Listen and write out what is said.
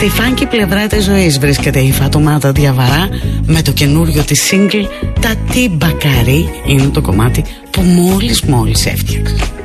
Στη φάνκι πλευρά της ζωής βρίσκεται η Φατουμάτα Διαβαρά με το καινούριο της single «Τα τι μπακάρι». Είναι το κομμάτι που μόλις έφτιαξε.